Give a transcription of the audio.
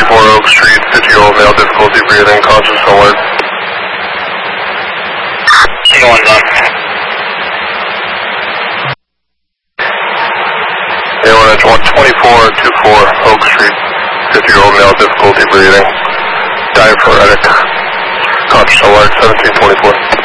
Oak Street, 50-year-old male, difficulty breathing, conscious alert. C1 done. A1 Edge 12424 Oak Street, 50-year-old male, difficulty breathing, diaphoretic, conscious alert, 1724.